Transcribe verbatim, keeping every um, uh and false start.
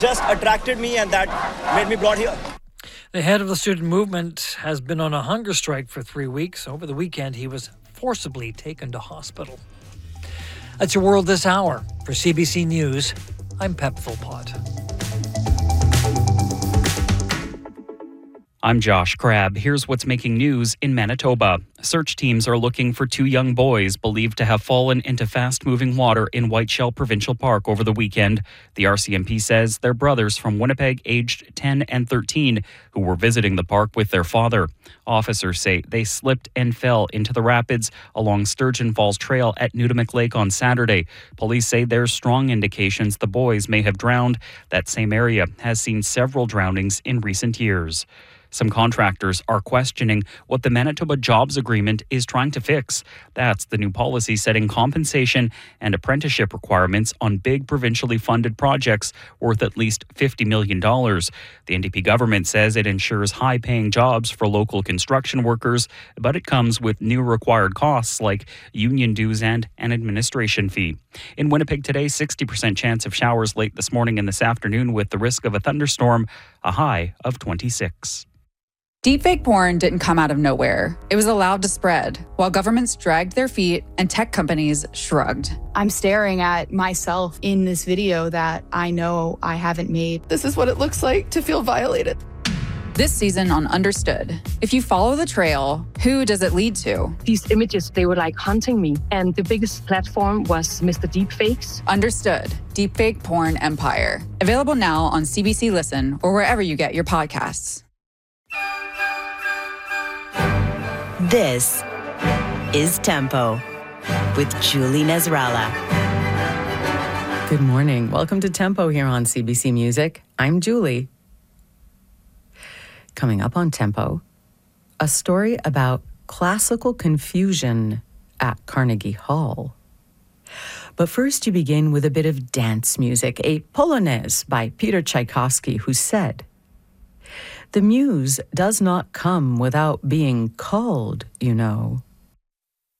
Just attracted me and that made me brought here. The head of the student movement has been on a hunger strike for three weeks. Over the weekend, he was forcibly taken to hospital. That's your world this hour. For C B C News, I'm Pep Philpott. I'm Josh Crabb. Here's what's making news in Manitoba. Search teams are looking for two young boys believed to have fallen into fast-moving water in Whiteshell Provincial Park over the weekend. The R C M P says they're brothers from Winnipeg, aged ten and thirteen, who were visiting the park with their father. Officers say they slipped and fell into the rapids along Sturgeon Falls Trail at Nudamik Lake on Saturday. Police say there's strong indications the boys may have drowned. That same area has seen several drownings in recent years. Some contractors are questioning what the Manitoba Jobs Agreement is trying to fix. That's the new policy setting compensation and apprenticeship requirements on big provincially funded projects worth at least fifty million dollars. The N D P government says it ensures high-paying jobs for local construction workers, but it comes with new required costs like union dues and an administration fee. In Winnipeg today, sixty percent chance of showers late this morning and this afternoon with the risk of a thunderstorm, a high of twenty-six. Deepfake porn didn't come out of nowhere. It was allowed to spread, while governments dragged their feet and tech companies shrugged. I'm staring at myself in this video that I know I haven't made. This is what it looks like to feel violated. This season on Understood, if you follow the trail, who does it lead to? These images, they were like hunting me. And the biggest platform was Mister Deepfakes. Understood, Deepfake Porn Empire. Available now on C B C Listen or wherever you get your podcasts. This is Tempo with Julie Nasrallah. Good morning. Welcome to Tempo here on C B C Music. I'm Julie. Coming up on Tempo, a story about classical confusion at Carnegie Hall. But first you begin with a bit of dance music, a Polonaise by Peter Tchaikovsky, who said, "The muse does not come without being called, you know."